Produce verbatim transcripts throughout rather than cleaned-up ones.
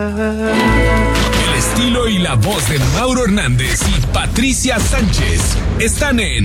El estilo y la voz de Mauro Hernández y Patricia Sánchez están en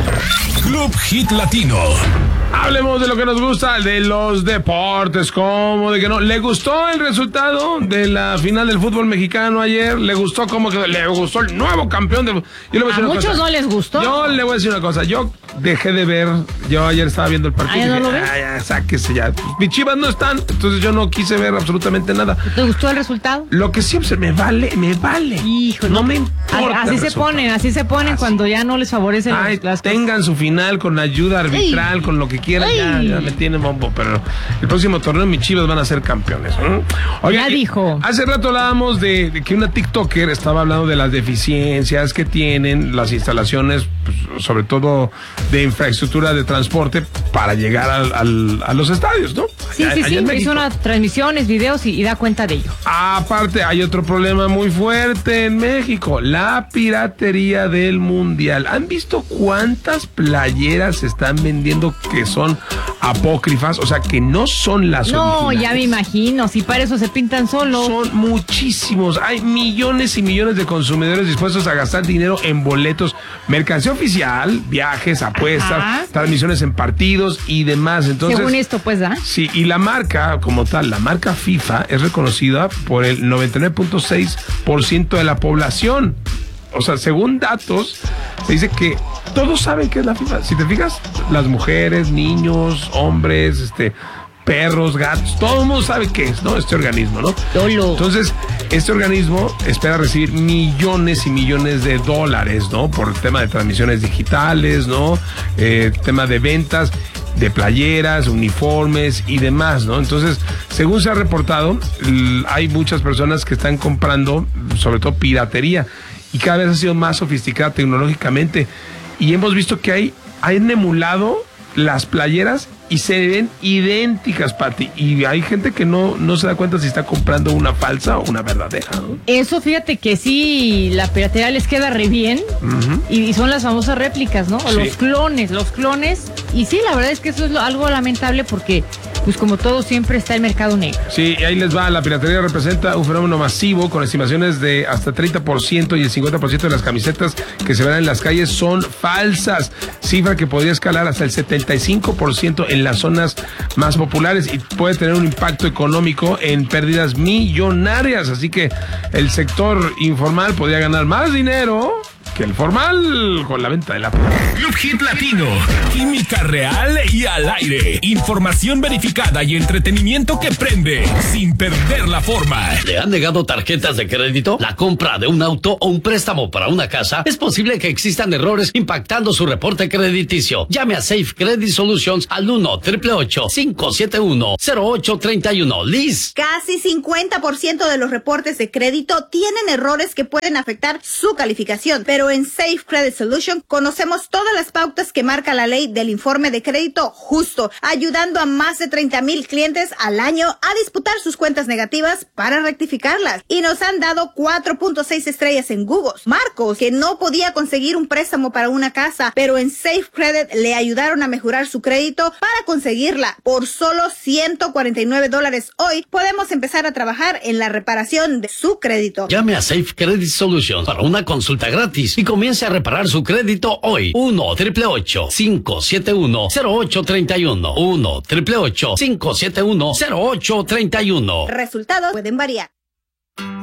Club Hit Latino. Hablemos de lo que nos gusta, de los deportes, ¿cómo? De que no. ¿Le gustó el resultado de la final del fútbol mexicano ayer? ¿Le gustó cómo quedó? ¿Le gustó el nuevo campeón del... Yo le voy a, a muchos cosa. No les gustó. Yo le voy a decir una cosa. Yo dejé de ver. Yo ayer estaba viendo el partido. ¿Ah, ya no lo ves? Ah, ya, sáquese ya. Mis Chivas no están, entonces yo no quise ver absolutamente nada. ¿Te gustó el resultado? Lo que siempre me vale, me vale. Hijo, no me importa. Así se ponen, así se ponen así. Cuando ya no les favorecen Ay, las tengan su final con ayuda arbitral, Ay. con lo que quieran. Ya, ya me tienen bombo, pero el próximo torneo mis Chivas van a ser campeones. ¿eh? Oye, ya dijo. Hace rato hablábamos de, de que una TikToker estaba hablando de las deficiencias que tienen las instalaciones, pues, sobre todo de infraestructura de transporte para llegar al, al, a los estadios, ¿no? Sí, allá, sí, allá sí. Hizo unas transmisiones, videos y, y da cuenta de ello. Aparte, hay otro problema muy fuerte en México, la piratería del mundial. ¿Han visto cuántas playeras se están vendiendo que son apócrifas? O sea, que no son las no, originales. No, ya me imagino, si para eso se pintan solos. Son muchísimos, hay millones y millones de consumidores dispuestos a gastar dinero en boletos, mercancía oficial, viajes, apuestas, Ajá. transmisiones en partidos y demás. Entonces, según esto, pues, ¿da? Sí, y la marca, como tal, la marca FIFA es reconocida por el noventa y nueve punto seis por ciento de la población. O sea, según datos, se dice que todos saben qué es la FIFA. Si te fijas, las mujeres, niños, hombres, este, perros, gatos, todo el mundo sabe qué es, ¿no? Este organismo, ¿no? Lolo. Entonces, este organismo espera recibir millones y millones de dólares, ¿no? Por el tema de transmisiones digitales, ¿no? Eh, tema de ventas de playeras, uniformes y demás, ¿no? Entonces, según se ha reportado, hay muchas personas que están comprando, sobre todo piratería, y cada vez ha sido más sofisticada tecnológicamente. Y hemos visto que hay, han emulado las playeras y se ven idénticas, Pati. Y hay gente que no, no se da cuenta si está comprando una falsa o una verdadera, ¿no? Eso, fíjate que sí, la piratería les queda re bien. Uh-huh. y, y son las famosas réplicas, ¿no? O sí. los clones, los clones. Y sí, la verdad es que eso es lo, algo lamentable porque, pues como todo, siempre está el mercado negro. Sí, y ahí les va. La piratería representa un fenómeno masivo con estimaciones de hasta treinta por ciento y el cincuenta por ciento de las camisetas que se ven en las calles son falsas. Cifra que podría escalar hasta el setenta y cinco por ciento en las zonas más populares y puede tener un impacto económico en pérdidas millonarias. Así que el sector informal podría ganar más dinero que el formal con la venta de la... Club Hit Latino, química real y al aire, información verificada y entretenimiento que prende sin perder la forma. ¿Le han negado tarjetas de crédito? ¿La compra de un auto o un préstamo para una casa? Es posible que existan errores impactando su reporte crediticio. Llame a Safe Credit Solutions al uno, ocho ocho ocho, cinco siete uno, cero ocho tres uno. Liz. Casi cincuenta por ciento de los reportes de crédito tienen errores que pueden afectar su calificación, pero en Safe Credit Solution conocemos todas las pautas que marca la ley del informe de crédito justo, ayudando a más de treinta mil clientes al año a disputar sus cuentas negativas para rectificarlas. Y nos han dado cuatro punto seis estrellas en Google. Marcos, que no podía conseguir un préstamo para una casa, pero en Safe Credit le ayudaron a mejorar su crédito para conseguirla. Por solo ciento cuarenta y nueve dólares hoy, podemos empezar a trabajar en la reparación de su crédito. Llame a Safe Credit Solutions para una consulta gratis y comience a reparar su crédito hoy. uno, ocho ocho ocho, cinco siete uno, cero ocho tres uno. uno, ocho ocho ocho, cinco siete uno, cero ocho tres uno. Resultados pueden variar.